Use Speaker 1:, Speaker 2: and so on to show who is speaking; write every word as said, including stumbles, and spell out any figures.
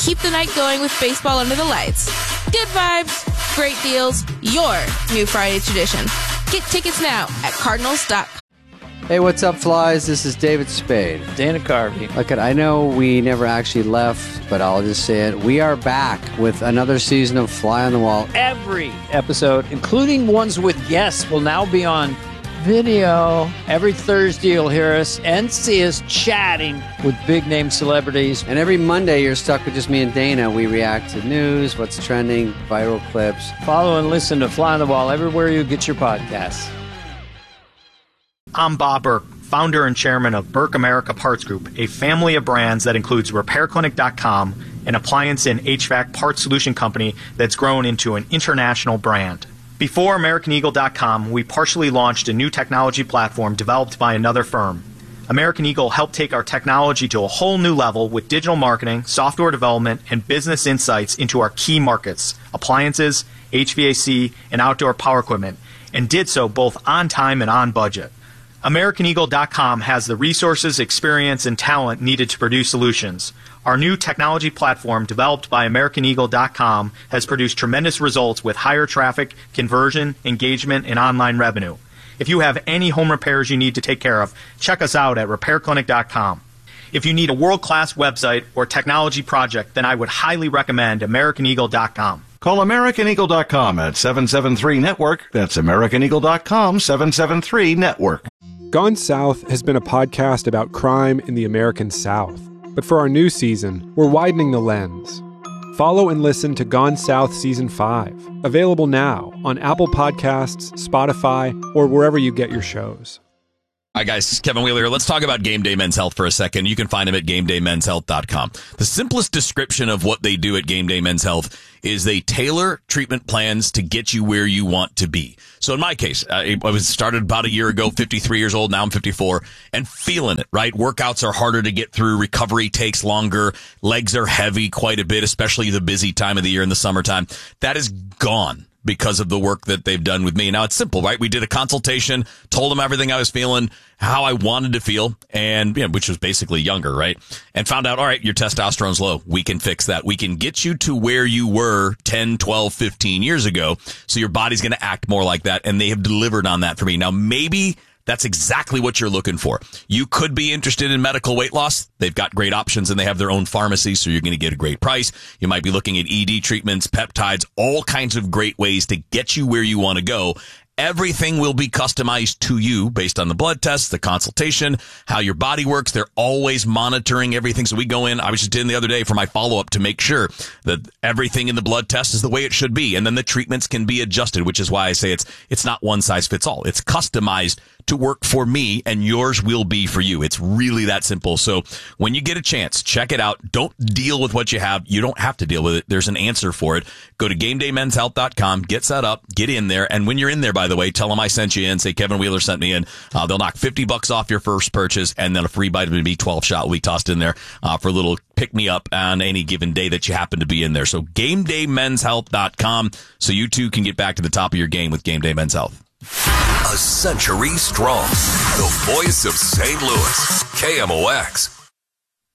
Speaker 1: keep the night going with baseball under the lights. Good vibes, great deals, your new Friday tradition. Get tickets now at Cardinals dot com.
Speaker 2: Hey, what's up, Flies? This is David Spade.
Speaker 3: Dana Carvey.
Speaker 2: Look, I know we never actually left, but I'll just say it. We are back with another season of Fly on the Wall.
Speaker 3: Every episode, including ones with guests, will now be on video. Every Thursday, you'll hear us and see us chatting with big-name celebrities.
Speaker 2: And every Monday, you're stuck with just me and Dana. We react to news, what's trending, viral clips.
Speaker 3: Follow and listen to Fly on the Wall everywhere you get your podcasts.
Speaker 4: I'm Bob Burke, founder and chairman of Burke America Parts Group, a family of brands that includes Repair Clinic dot com, an appliance and H V A C parts solution company that's grown into an international brand. Before American Eagle dot com, we partially launched a new technology platform developed by another firm. American Eagle helped take our technology to a whole new level with digital marketing, software development, and business insights into our key markets, appliances, H V A C, and outdoor power equipment, and did so both on time and on budget. American Eagle dot com has the resources, experience, and talent needed to produce solutions. Our new technology platform, developed by American Eagle dot com, has produced tremendous results with higher traffic, conversion, engagement, and online revenue. If you have any home repairs you need to take care of, check us out at Repair Clinic dot com. If you need a world-class website or technology project, then I would highly recommend American Eagle dot com.
Speaker 5: Call American Eagle dot com at seven seven three network. That's American Eagle dot com, seven seven three network.
Speaker 6: Gone South has been a podcast about crime in the American South. But for our new season, we're widening the lens. Follow and listen to Gone South Season five, available now on Apple Podcasts, Spotify, or wherever you get your shows.
Speaker 7: Hi, guys. Kevin Wheeler here. Let's talk about Game Day Men's Health for a second. You can find them at game day men's health dot com. The simplest description of what they do at Game Day Men's Health is they tailor treatment plans to get you where you want to be. So in my case, I was started about a year ago, fifty-three years old. Now I'm fifty-four and feeling it, right? Workouts are harder to get through. Recovery takes longer. Legs are heavy quite a bit, especially the busy time of the year in the summertime. That is gone because of the work that they've done with me. Now, it's simple, right? We did a consultation, told them everything I was feeling, how I wanted to feel, and you know, which was basically younger, right? And found out, all right, your testosterone's low. We can fix that. We can get you to where you were ten, twelve, fifteen years ago, so your body's going to act more like that, and they have delivered on that for me. Now, maybe that's exactly what you're looking for. You could be interested in medical weight loss. They've got great options, and they have their own pharmacy, so you're going to get a great price. You might be looking at E D treatments, peptides, all kinds of great ways to get you where you want to go. Everything will be customized to you based on the blood tests, the consultation, how your body works. They're always monitoring everything. So we go in. I was just in the other day for my follow-up to make sure that everything in the blood test is the way it should be. And then the treatments can be adjusted, which is why I say it's it's not one size fits all. It's customized to work for me, and yours will be for you. It's really that simple. So when you get a chance, check it out. Don't deal with what you have. You don't have to deal with it. There's an answer for it. Go to game day men's health dot com, get set up, get in there. And when you're in there, by the way, tell them I sent you in. Say Kevin Wheeler sent me in. Uh, they'll knock fifty bucks off your first purchase, and then a free vitamin B twelve shot will be tossed in there uh, for a little pick-me-up on any given day that you happen to be in there. So game day men's health dot com, so you too can get back to the top of your game with Game Day Men's Health.
Speaker 8: A century strong. The voice of Saint Louis. K M O X.